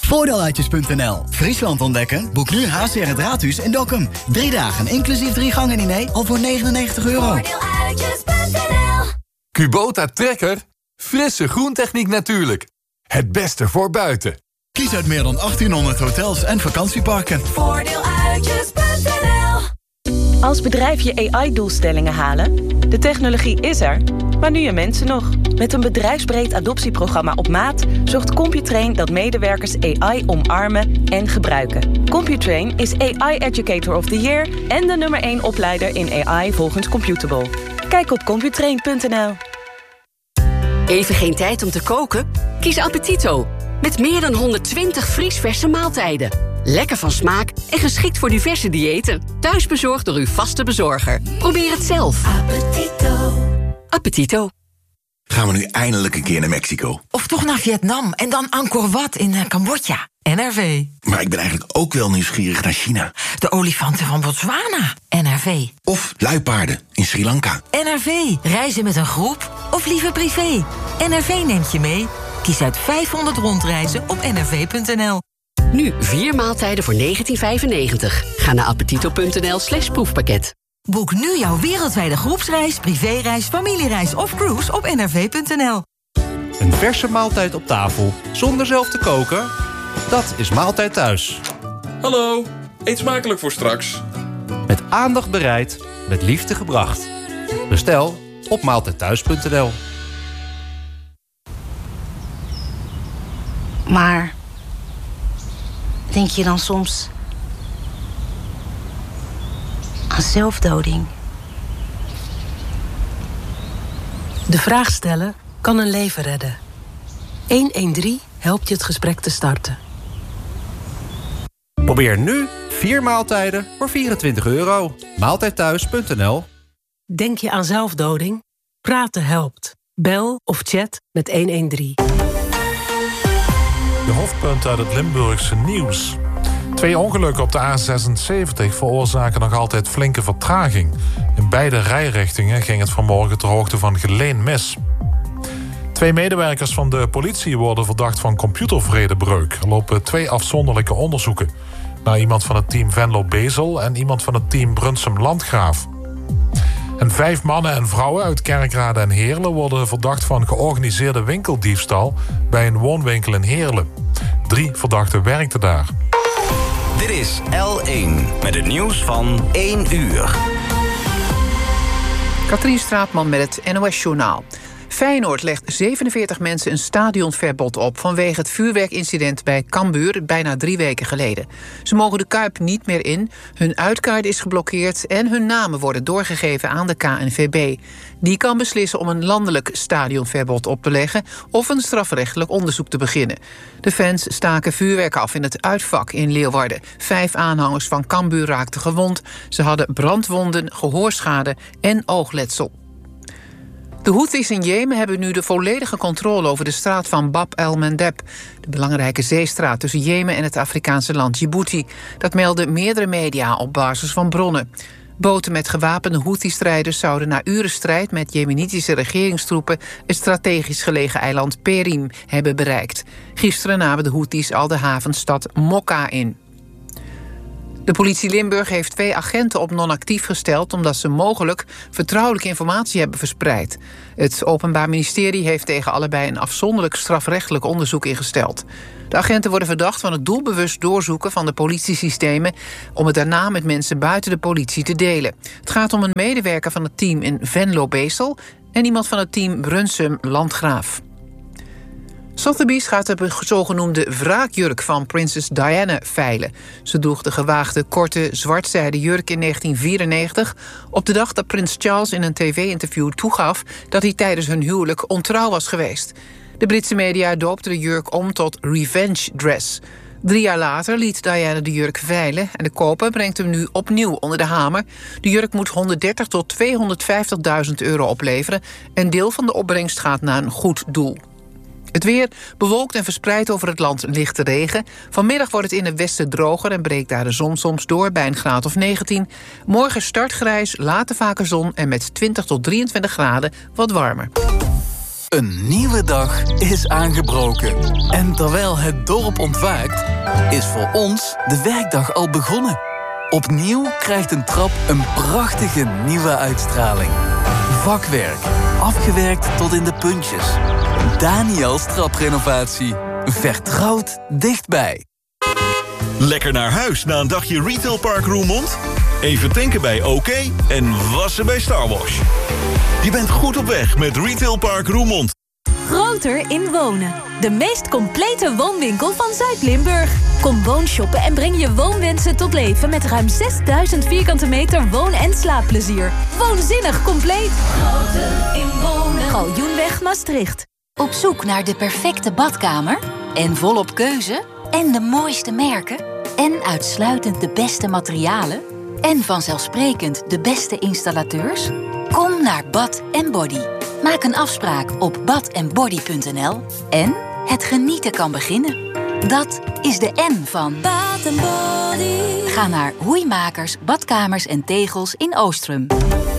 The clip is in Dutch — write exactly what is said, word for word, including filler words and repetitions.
Voordeeluitjes punt n l. Friesland ontdekken? Boek nu H C R het Raadhuis in Dokkum. Drie dagen, inclusief drie gangen diner, al voor negenennegentig euro. Voordeeluitjes punt n l. Kubota Trekker? Frisse groentechniek natuurlijk. Het beste voor buiten. Kies uit meer dan achttienhonderd hotels en vakantieparken. Voordeeluitjes punt n l. Als bedrijf je A I-doelstellingen halen? De technologie is er, maar nu je mensen nog. Met een bedrijfsbreed adoptieprogramma op maat zorgt Computrain dat medewerkers A I omarmen en gebruiken. Computrain is A I Educator of the Year en de nummer één opleider in A I volgens Computable. Kijk op computrain punt n l. Even geen tijd om te koken? Kies Appetito. Met meer dan honderdtwintig vriesverse maaltijden. Lekker van smaak en geschikt voor diverse diëten. Thuisbezorgd door uw vaste bezorger. Probeer het zelf. Appetito. Appetito. Gaan we nu eindelijk een keer naar Mexico? Of toch naar Vietnam en dan Angkor Wat in uh, Cambodja. N R V. Maar ik ben eigenlijk ook wel nieuwsgierig naar China. De olifanten van Botswana. N R V. Of luipaarden in Sri Lanka. N R V. Reizen met een groep of liever privé. N R V neemt je mee. Kies uit vijfhonderd rondreizen op n r v punt n l. Nu vier maaltijden voor negentien vijfennegentig. Ga naar appetito punt n l slash proefpakket. Boek nu jouw wereldwijde groepsreis, privéreis, familiereis of cruise op n r v punt n l. Een verse maaltijd op tafel, zonder zelf te koken? Dat is Maaltijd Thuis. Hallo, eet smakelijk voor straks. Met aandacht bereid, met liefde gebracht. Bestel op maaltijdthuis punt n l. Maar denk je dan soms aan zelfdoding? De vraag stellen kan een leven redden. honderddertien helpt je het gesprek te starten. Probeer nu vier maaltijden voor vierentwintig euro. maaltijdthuis punt n l. Denk je aan zelfdoding? Praten helpt. Bel of chat met honderddertien. De hoofdpunten uit het Limburgse nieuws. Twee ongelukken op de A zesenzeventig veroorzaken nog altijd flinke vertraging. In beide rijrichtingen ging het vanmorgen ter hoogte van Geleen mis. Twee medewerkers van de politie worden verdacht van computervredebreuk. Er lopen twee afzonderlijke onderzoeken. Naar iemand van het team Venlo-Bezel en iemand van het team Brunsum-Landgraaf. En vijf mannen en vrouwen uit Kerkrade en Heerlen worden verdacht van georganiseerde winkeldiefstal bij een woonwinkel in Heerlen. Drie verdachten werkten daar. Dit is L één met het nieuws van één uur. Katrien Straatman met het N O S-journaal. Feyenoord legt zevenenveertig mensen een stadionverbod op vanwege het vuurwerkincident bij Cambuur bijna drie weken geleden. Ze mogen de Kuip niet meer in, hun uitkaart is geblokkeerd en hun namen worden doorgegeven aan de K N V B. Die kan beslissen om een landelijk stadionverbod op te leggen of een strafrechtelijk onderzoek te beginnen. De fans staken vuurwerk af in het uitvak in Leeuwarden. Vijf aanhangers van Cambuur raakten gewond. Ze hadden brandwonden, gehoorschade en oogletsel. De Houthis in Jemen hebben nu de volledige controle over de straat van Bab el-Mandeb, de belangrijke zeestraat tussen Jemen en het Afrikaanse land Djibouti. Dat melden meerdere media op basis van bronnen. Boten met gewapende Houthi-strijders zouden na uren strijd met Jemenitische regeringstroepen het strategisch gelegen eiland Perim hebben bereikt. Gisteren namen de Houthis al de havenstad Mokka in. De politie Limburg heeft twee agenten op non-actief gesteld omdat ze mogelijk vertrouwelijke informatie hebben verspreid. Het Openbaar Ministerie heeft tegen allebei een afzonderlijk strafrechtelijk onderzoek ingesteld. De agenten worden verdacht van het doelbewust doorzoeken van de politiesystemen om het daarna met mensen buiten de politie te delen. Het gaat om een medewerker van het team in Venlo-Bezel en iemand van het team Brunsum-Landgraaf. Sotheby's gaat de zogenoemde wraakjurk van prinses Diana veilen. Ze droeg de gewaagde, korte, zwartzijden jurk in negentien vierennegentig... op de dag dat prins Charles in een tv-interview toegaf dat hij tijdens hun huwelijk ontrouw was geweest. De Britse media doopten de jurk om tot Revenge Dress. Drie jaar later liet Diana de jurk veilen en de koper brengt hem nu opnieuw onder de hamer. De jurk moet honderddertig tot tweehonderdvijftigduizend euro opleveren. Een deel van de opbrengst gaat naar een goed doel. Het weer bewolkt en verspreid over het land lichte regen. Vanmiddag wordt het in het westen droger en breekt daar de zon soms door bij een graad of negentien. Morgen start grijs, later vaker zon en met twintig tot drieëntwintig graden wat warmer. Een nieuwe dag is aangebroken. En terwijl het dorp ontwaakt, is voor ons de werkdag al begonnen. Opnieuw krijgt een trap een prachtige nieuwe uitstraling. Vakwerk, afgewerkt tot in de puntjes. Daniels traprenovatie. Vertrouwd dichtbij. Lekker naar huis na een dagje Retail Park Roermond? Even tanken bij OK en wassen bij Star Wash. Je bent goed op weg met Retail Park Roermond. Groter in wonen. De meest complete woonwinkel van Zuid-Limburg. Kom woonshoppen en breng je woonwensen tot leven met ruim zesduizend vierkante meter woon- en slaapplezier. Woonzinnig compleet. Groter in wonen. Galjoenweg Maastricht. Op zoek naar de perfecte badkamer? En volop keuze? En de mooiste merken? En uitsluitend de beste materialen? En vanzelfsprekend de beste installateurs? Kom naar Bad en Body. Maak een afspraak op bad en body punt n l en het genieten kan beginnen. Dat is de N van Bad en Body. Ga naar Hoeimakers, Badkamers en Tegels in Oostrum.